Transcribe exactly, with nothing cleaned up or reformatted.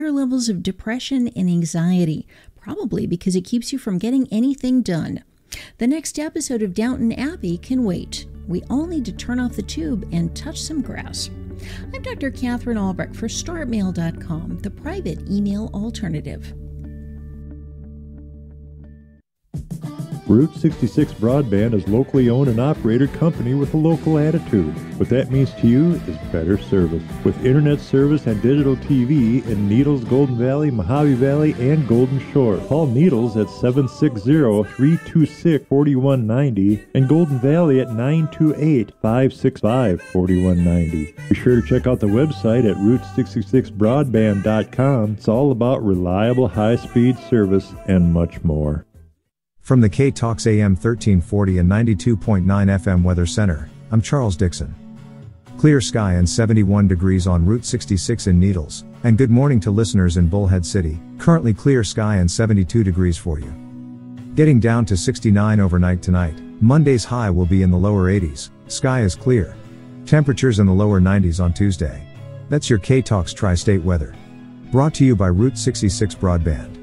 levels of depression and anxiety, probably because it keeps you from getting anything done. The next episode of Downton Abbey can wait. We all need to turn off the tube and touch some grass. I'm Doctor Catherine Albrecht for start mail dot com, the private email alternative. Route sixty-six Broadband is a locally owned and operated company with a local attitude. What that means to you is better service. With internet service and digital T V in Needles, Golden Valley, Mojave Valley, and Golden Shore. Call Needles at seven six zero, three two six, four one nine zero and Golden Valley at nine two eight, five six five, four one nine zero. Be sure to check out the website at route sixty-six broadband dot com. It's all about reliable high-speed service and much more. From the K-Talks A M thirteen forty and ninety-two point nine F M Weather Center, I'm Charles Dixon. Clear sky and seventy-one degrees on Route sixty-six in Needles, and good morning to listeners in Bullhead City, currently clear sky and seventy-two degrees for you. Getting down to sixty-nine overnight tonight, Monday's high will be in the lower eighties, sky is clear. Temperatures in the lower nineties on Tuesday. That's your K-Talks Tri-State weather. Brought to you by Route sixty-six Broadband.